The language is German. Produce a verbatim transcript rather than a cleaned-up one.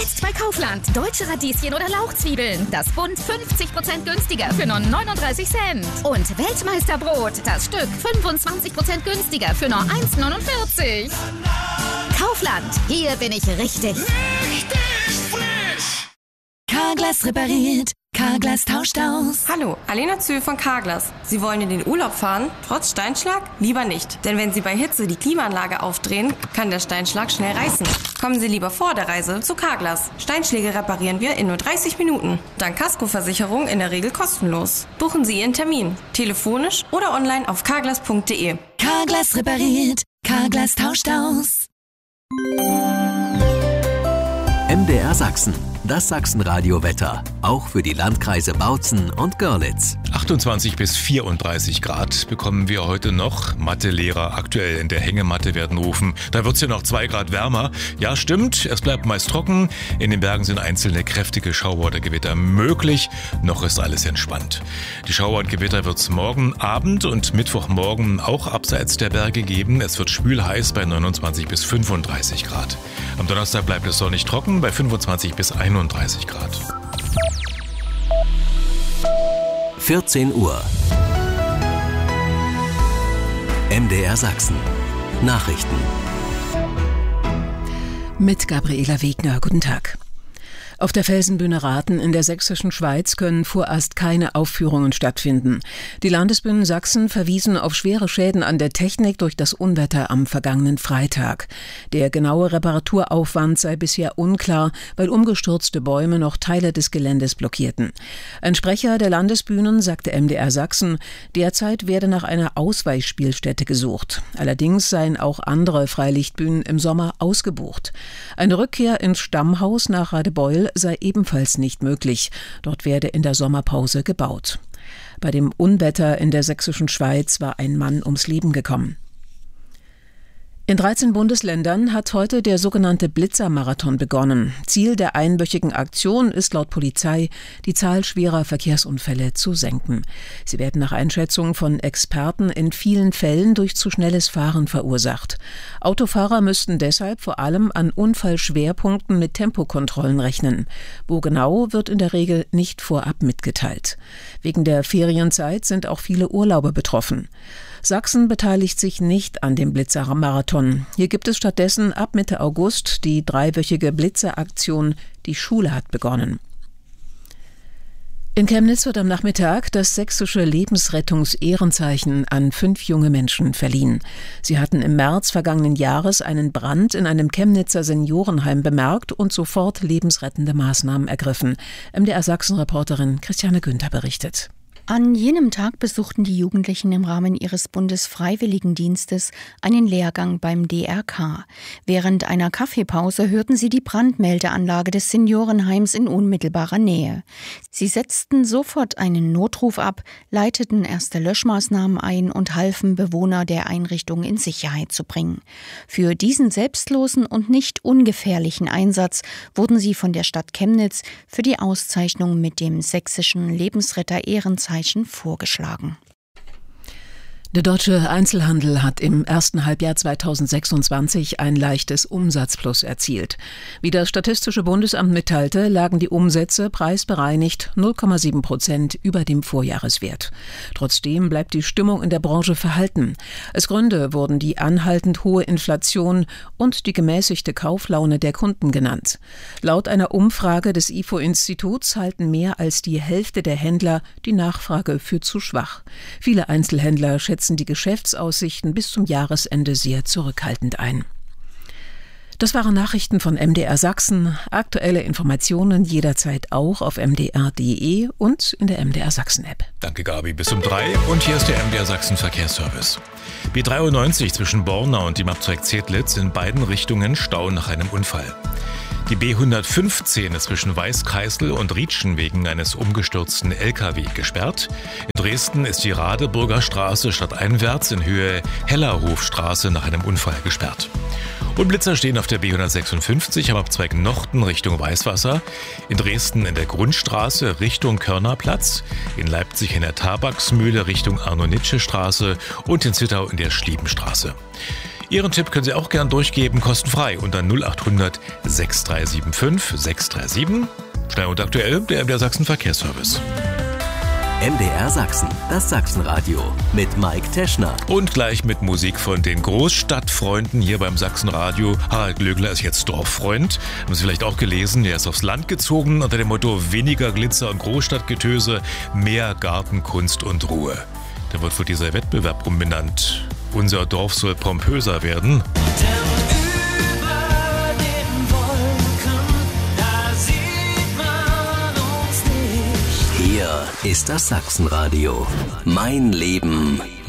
Jetzt bei Kaufland. Deutsche Radieschen oder Lauchzwiebeln. Das Bund fünfzig Prozent günstiger für nur neununddreißig Cent. Und Weltmeisterbrot. Das Stück fünfundzwanzig Prozent günstiger für nur eins neunundvierzig. Kaufland. Hier bin ich richtig. Richtig frisch. Carglass repariert. Carglass tauscht aus. Hallo, Alena Zöhl von Carglass. Sie wollen in den Urlaub fahren? Trotz Steinschlag? Lieber nicht. Denn wenn Sie bei Hitze die Klimaanlage aufdrehen, kann der Steinschlag schnell reißen. Kommen Sie lieber vor der Reise zu Carglass. Steinschläge reparieren wir in nur dreißig Minuten. Dank Kaskoversicherung in der Regel kostenlos. Buchen Sie Ihren Termin. Telefonisch oder online auf carglass punkt de. Carglass repariert. Carglass tauscht aus. M D R Sachsen. Das Sachsenradio-Wetter. Auch für die Landkreise Bautzen und Görlitz. achtundzwanzig bis vierunddreißig Grad bekommen wir heute noch. Mathelehrer aktuell in der Hängematte werden rufen. Da wird es ja noch zwei Grad wärmer. Ja, stimmt, es bleibt meist trocken. In den Bergen sind einzelne kräftige Schauer oder Gewitter möglich. Noch ist alles entspannt. Die Schauer und Gewitter wird es morgen Abend und Mittwochmorgen auch abseits der Berge geben. Es wird schwül-heiß bei neunundzwanzig bis fünfunddreißig Grad. Am Donnerstag bleibt es sonnig trocken bei fünfundzwanzig bis einunddreißig Grad. vierzehn Uhr. M D R Sachsen. Nachrichten. Mit Gabriela Wegner. Guten Tag. Auf der Felsenbühne Rathen in der sächsischen Schweiz können vorerst keine Aufführungen stattfinden. Die Landesbühnen Sachsen verwiesen auf schwere Schäden an der Technik durch das Unwetter am vergangenen Freitag. Der genaue Reparaturaufwand sei bisher unklar, weil umgestürzte Bäume noch Teile des Geländes blockierten. Ein Sprecher der Landesbühnen sagte M D R Sachsen, derzeit werde nach einer Ausweichspielstätte gesucht. Allerdings seien auch andere Freilichtbühnen im Sommer ausgebucht. Eine Rückkehr ins Stammhaus nach Radebeul sei ebenfalls nicht möglich. Dort werde in der Sommerpause gebaut. Bei dem Unwetter in der sächsischen Schweiz war ein Mann ums Leben gekommen. In dreizehn Bundesländern hat heute der sogenannte Blitzer-Marathon begonnen. Ziel der einwöchigen Aktion ist laut Polizei, die Zahl schwerer Verkehrsunfälle zu senken. Sie werden nach Einschätzung von Experten in vielen Fällen durch zu schnelles Fahren verursacht. Autofahrer müssten deshalb vor allem an Unfallschwerpunkten mit Tempokontrollen rechnen. Wo genau, wird in der Regel nicht vorab mitgeteilt. Wegen der Ferienzeit sind auch viele Urlauber betroffen. Sachsen beteiligt sich nicht an dem Blitzer-Marathon. Hier gibt es stattdessen ab Mitte August die dreiwöchige Blitzer-Aktion Die Schule hat begonnen. In Chemnitz wird am Nachmittag das sächsische Lebensrettungs-Ehrenzeichen an fünf junge Menschen verliehen. Sie hatten im März vergangenen Jahres einen Brand in einem Chemnitzer Seniorenheim bemerkt und sofort lebensrettende Maßnahmen ergriffen. M D R Sachsen-Reporterin Christiane Günther berichtet. An jenem Tag besuchten die Jugendlichen im Rahmen ihres Bundesfreiwilligendienstes einen Lehrgang beim D R K. Während einer Kaffeepause hörten sie die Brandmeldeanlage des Seniorenheims in unmittelbarer Nähe. Sie setzten sofort einen Notruf ab, leiteten erste Löschmaßnahmen ein und halfen, Bewohner der Einrichtung in Sicherheit zu bringen. Für diesen selbstlosen und nicht ungefährlichen Einsatz wurden sie von der Stadt Chemnitz für die Auszeichnung mit dem sächsischen Lebensretter-Ehrenzeichen vorgeschlagen. Der deutsche Einzelhandel hat im ersten Halbjahr zweitausendsechsundzwanzig ein leichtes Umsatzplus erzielt. Wie das Statistische Bundesamt mitteilte, lagen die Umsätze preisbereinigt null Komma sieben Prozent über dem Vorjahreswert. Trotzdem bleibt die Stimmung in der Branche verhalten. Als Gründe wurden die anhaltend hohe Inflation und die gemäßigte Kauflaune der Kunden genannt. Laut einer Umfrage des I F O-Instituts halten mehr als die Hälfte der Händler die Nachfrage für zu schwach. Viele Einzelhändler schätzen die Geschäftsaussichten bis zum Jahresende sehr zurückhaltend ein. Das waren Nachrichten von M D R Sachsen. Aktuelle Informationen jederzeit auch auf m d r punkt d e und in der M D R Sachsen App. Danke Gabi, bis um drei und hier ist der M D R Sachsen Verkehrsservice. B dreiundneunzig zwischen Borna und dem Abzweig Zedlitz in beiden Richtungen Stau nach einem Unfall. Die B hundertfünfzehn ist zwischen Weißkeißel und Rietschen wegen eines umgestürzten L K W gesperrt. In Dresden ist die Radeburger Straße stadteinwärts in Höhe Hellerhofstraße nach einem Unfall gesperrt. Und Blitzer stehen auf der B hundertsechsundfünfzig am Abzweig Nochten Richtung Weißwasser, in Dresden in der Grundstraße Richtung Körnerplatz, in Leipzig in der Tabaksmühle Richtung Arno-Nitsche-Straße und in Zittau in der Schliebenstraße. Ihren Tipp können Sie auch gern durchgeben, kostenfrei unter null acht hundert sechs drei sieben fünf sechs drei sieben. Schnell und aktuell, der M D R Sachsen Verkehrsservice. M D R Sachsen, das Sachsenradio mit Mike Teschner. Und gleich mit Musik von den Großstadtfreunden hier beim Sachsenradio. Harald Glöckler ist jetzt Dorffreund. Haben Sie vielleicht auch gelesen, er ist aufs Land gezogen unter dem Motto weniger Glitzer und Großstadtgetöse, mehr Gartenkunst und Ruhe. Da wird für dieser Wettbewerb umbenannt. Unser Dorf soll pompöser werden. Hier ist das Sachsenradio. Mein Leben